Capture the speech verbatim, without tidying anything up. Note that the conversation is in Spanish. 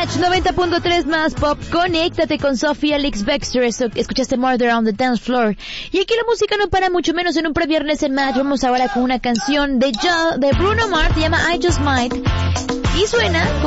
Match noventa punto tres más pop. Conéctate con Sophie Alex Baxter. Eso, escuchaste Murder on the Dance Floor. Y aquí la música no para, mucho menos en un previernes en Match. Vamos ahora con una canción de, jo- de Bruno Mars. Se llama I Just Might. Y suena